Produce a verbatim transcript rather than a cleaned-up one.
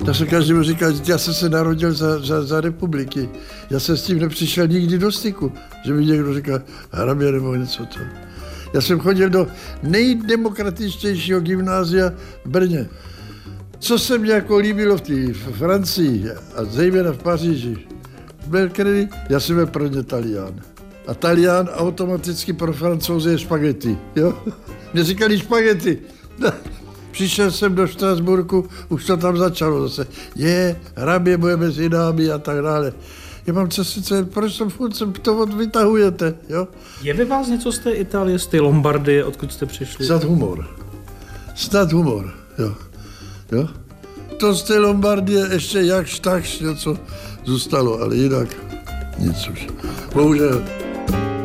Já se každému říkal, že já jsem se narodil za, za, za republiky. Já jsem s tím nepřišel nikdy do styku, že mi někdo říkal hrabě nebo něco to. Já jsem chodil do nejdemokratičtějšího gymnázia v Brně. Co se mě jako líbilo v té Francii a zejména v Paříži, byl který, já jsem byl pro ně Talián. A Talián automaticky pro Francouze je špagety, jo? Mě říkali špagety. Přišel jsem do Štrasburku, už to tam začalo zase. Je, hrabě, budeme s jinami a tak dále. Já mám co sice, proč to furt to vytahujete, jo? Je ve vás něco z té Itálie, z té Lombardie, odkud jste přišli? Snad humor. Snad humor, jo. jo? To z té Lombardie ještě jakž takž něco zůstalo, ale jinak nic už. Bohužel.